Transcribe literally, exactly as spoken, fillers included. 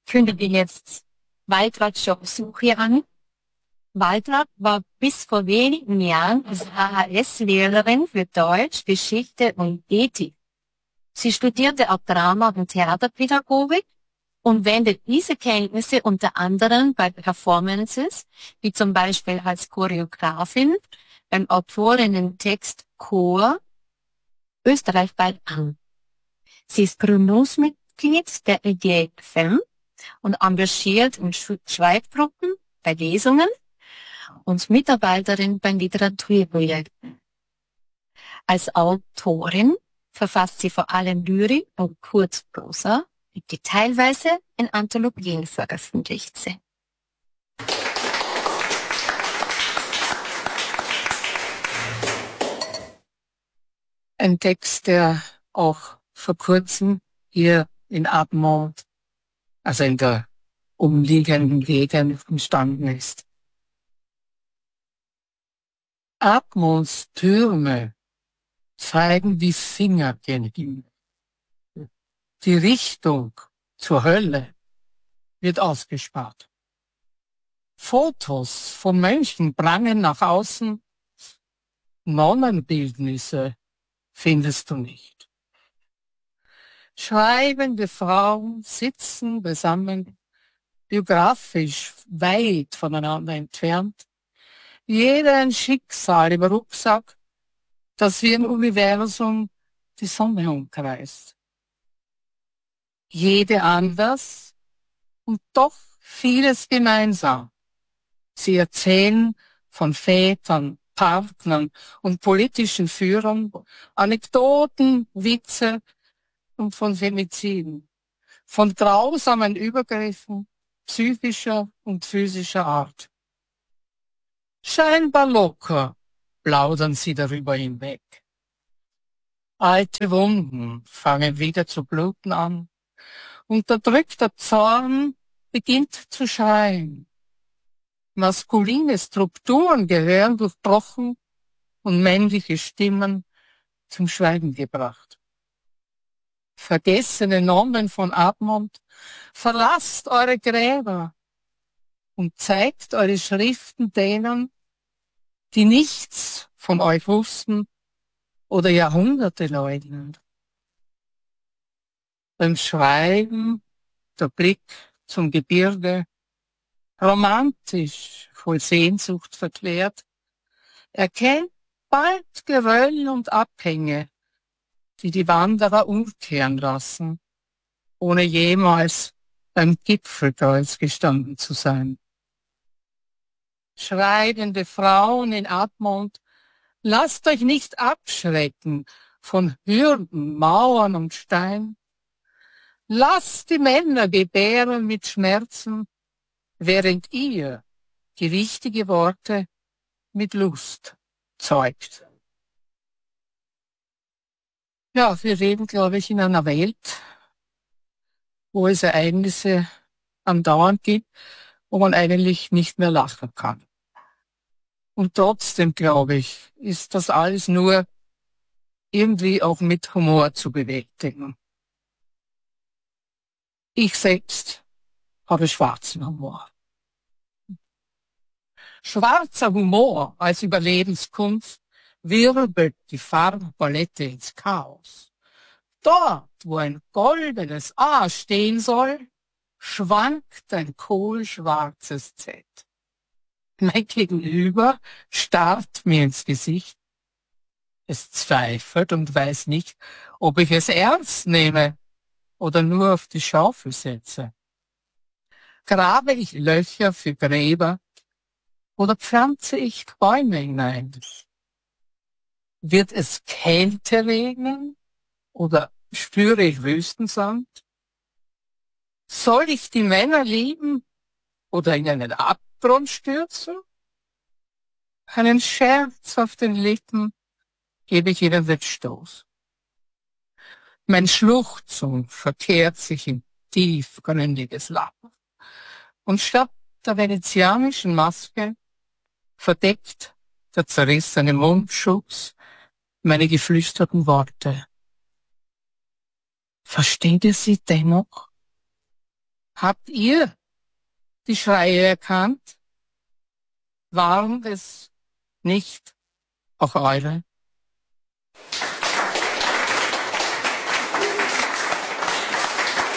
kündige jetzt Waltrads Jobsuche hier an. Waltrad war bis vor wenigen Jahren als H H S-Lehrerin für Deutsch, Geschichte und Ethik. Sie studierte auch Drama- und Theaterpädagogik und wendet diese Kenntnisse unter anderem bei Performances, wie zum Beispiel als Choreografin beim Autorinnen-Text Chor österreichweit an. Sie ist Gründungsmitglied der Idee F E M und engagiert in Schreibgruppen bei Lesungen und Mitarbeiterin bei Literaturprojekten. Als Autorin verfasst sie vor allem Lyrik und Kurzprosa, die teilweise in Anthologien veröffentlicht sind. Ein Text, der auch vor kurzem hier in Admont, also in der umliegenden Gegend, entstanden ist. Admonts Türme zeigen wie Finger gen Himmel. Die Richtung zur Hölle wird ausgespart. Fotos von Mönchen prangen nach außen, Nonnenbildnisse findest du nicht. Schreibende Frauen sitzen beisammen, biografisch weit voneinander entfernt, jeder ein Schicksal im Rucksack, das wie ein Universum die Sonne umkreist. Jede anders und doch vieles gemeinsam. Sie erzählen von Vätern, Partnern und politischen Führern, Anekdoten, Witze und von Femiziden, von grausamen Übergriffen psychischer und physischer Art. Scheinbar locker plaudern sie darüber hinweg. Alte Wunden fangen wieder zu bluten an. Unterdrückter Zorn beginnt zu schreien. Maskuline Strukturen gehören durchbrochen und männliche Stimmen zum Schweigen gebracht. Vergessene Nonnen von Admont, verlasst eure Gräber und zeigt eure Schriften denen, die nichts von euch wussten oder Jahrhunderte leugnen. Beim Schreiben der Blick zum Gebirge, romantisch, voll Sehnsucht verklärt, erkennt bald Geröll und Abhänge, die die Wanderer umkehren lassen, ohne jemals beim Gipfelkreuz gestanden zu sein. Schreibende Frauen in Admont, lasst euch nicht abschrecken von Hürden, Mauern und Stein. Lasst die Männer gebären mit Schmerzen, während ihr die richtigen Worte mit Lust zeugt. Ja, wir leben, glaube ich, in einer Welt, wo es Ereignisse andauernd gibt, wo man eigentlich nicht mehr lachen kann. Und trotzdem, glaube ich, ist das alles nur irgendwie auch mit Humor zu bewältigen. Ich selbst habe schwarzen Humor. Schwarzer Humor als Überlebenskunst wirbelt die Farbpalette ins Chaos. Dort, wo ein goldenes A stehen soll, schwankt ein kohlschwarzes Z. Mein Gegenüber starrt mir ins Gesicht. Es zweifelt und weiß nicht, ob ich es ernst nehme oder nur auf die Schaufel setze. Grabe ich Löcher für Gräber oder pflanze ich Bäume hinein? Wird es Kälte regnen oder spüre ich Wüstensand? Soll ich die Männer lieben oder in einen Abgrund stürzen? Einen Scherz auf den Lippen gebe ich ihnen den Stoß. Mein Schluchzen verkehrt sich in tiefgründiges Lachen. Und statt der venezianischen Maske verdeckt der zerrissene Mundschutz meine geflüsterten Worte. Versteht ihr sie dennoch? Habt ihr die Schreie erkannt? Waren es nicht auch eure?